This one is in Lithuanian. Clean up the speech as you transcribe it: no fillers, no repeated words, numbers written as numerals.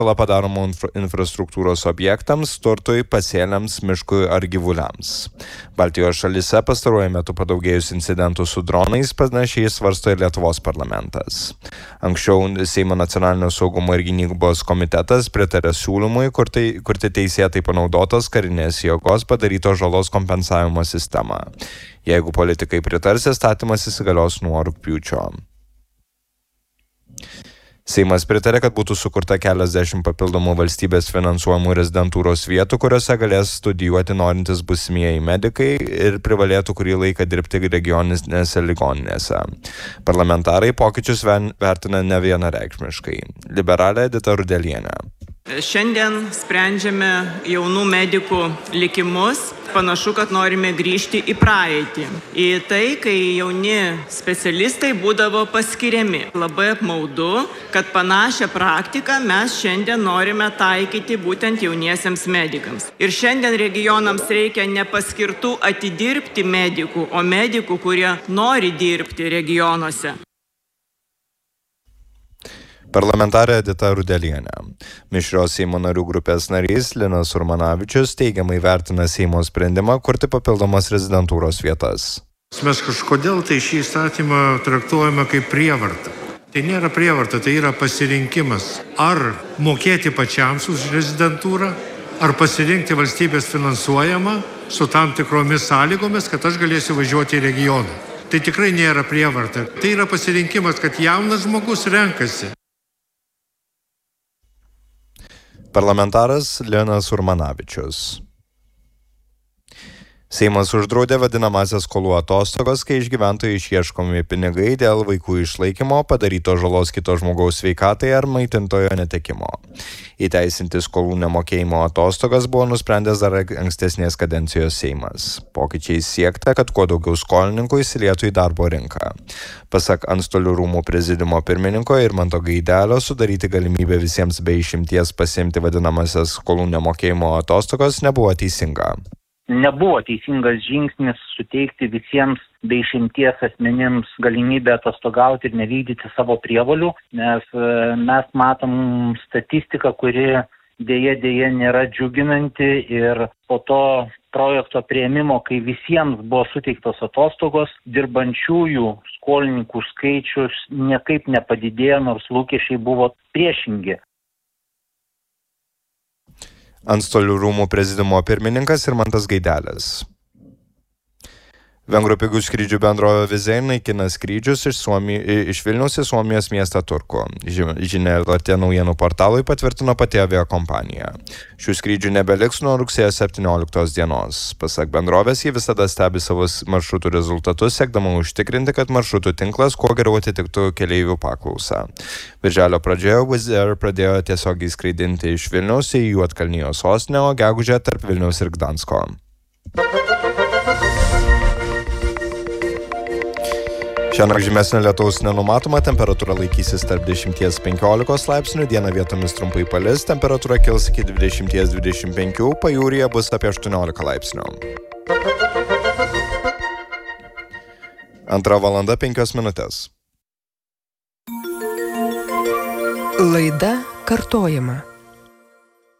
žalą padaromų infrastruktūros objektams, turtui, pasėliams, miškui ar gyvuliams. Baltijos šalyse pastaruoju metu padaugėjus incidentų su dronais panašiai svarsto ir Lietuvos parlamentas. Anksčiau Seimo nacionalinio saugumo ir gynybos komitetas pritarė siūlymui kurti teisėtai panaudotos karinės jėgos padarytos žalos kompensavimo sistemą. Jeigu politikai pritars, įstatymas įsigalios nuo rugpjūčio. Seimas pritarė, kad būtų sukurta keliasdešimt papildomų valstybės finansuojamų rezidentūros vietų, kuriuose galės studijuoti norintys būsimieji medikai ir privalėtų kurį laiką dirbti regioninėse ligoninėse. Parlamentarai pokyčius vertina nevienareikšmiškai. Liberalė Edita Rudelienė. Šiandien sprendžiame jaunų medikų likimus. Panašu, kad norime grįžti į praeitį. Į tai, kai jauni specialistai būdavo paskiriami. Labai apmaudu, kad panašią praktiką mes šiandien norime taikyti būtent jauniesiems medikams. Ir šiandien regionams reikia ne paskirtų atidirbti medikų, o medikų, kurie nori dirbti regionuose. Parlamentarė Edita Rudelienė. Mišrios Seimo narių grupės narys Linas Urmanavičius teigiamai vertina Seimo sprendimą kurti papildomas rezidentūros vietas. Mes kažkodėl tai šį įstatymą traktuojame kaip prievartą. Tai nėra prievarta, tai yra pasirinkimas. Ar mokėti pačiams už rezidentūrą, ar pasirinkti valstybės finansuojamą su tam tikromis sąlygomis, kad aš galėsiu važiuoti į regioną. Tai tikrai nėra prievarta. Tai yra pasirinkimas, kad jaunas žmogus renkasi. Parlamentaras Linas Urmanavičius. Seimas uždraudė vadinamąsias skolų atostogas, kai iš gyventojų išieškomi pinigai dėl vaikų išlaikymo, padaryto žalos kito žmogaus sveikatai ar maitintojo netekimo. Įteisinti skolų nemokėjimo atostogas buvo nusprendęs dar ankstesnės kadencijos Seimas. Pokyčiais siekta, kad kuo daugiau skolininkų įsilietų į darbo rinką. Pasak Antstolių rūmų prezidiumo pirmininko Irmanto Gaidelio, sudaryti galimybę visiems be išimties pasiimti vadinamąsias skolų nemokėjimo atostogas nebuvo teisinga. Nebuvo teisingas žingsnis suteikti visiems be išimties asmenims galimybę atostogauti ir nevykdyti savo prievolių, nes mes matom statistiką, kuri dėja nėra džiuginanti ir po to projekto priėmimo, kai visiems buvo suteiktos atostogos, dirbančiųjų skolininkų skaičius niekaip nepadidėjo, nors lūkesčiai buvo priešingi. Antstolių rūmų prezidiumo pirmininkas Irmantas Gaidelis. Vengrų pigių skrydžių bendrovė Vizė naikina skrydžius iš Vilniaus į Suomijos miestą Turku. Žinia LRT naujienų portalui patvirtino pati aviakompanija. Šių skrydžių nebeliks nuo rugsėjo 17 dienos. Pasak bendrovės, ji visada stebi savo maršrutų rezultatus, siekdama užtikrinti, kad maršrutų tinklas kuo geriau atitiktų keleivių paklausą. Birželio pradžioje Wizz Air pradėjo tiesiogiai skraidinti iš Vilniaus į Juodkalnijos sostinę, o gegužę tarp Vilniaus ir Gdansko. Šiandien žymesnio lietaus nenumatoma, temperatūra laikysis tarp 10–15 laipsnių, dieną vietomis trumpai palis, temperatūra kils iki 20–25, pajūryje bus apie 18 laipsnių. 2:05. Laida kartojama.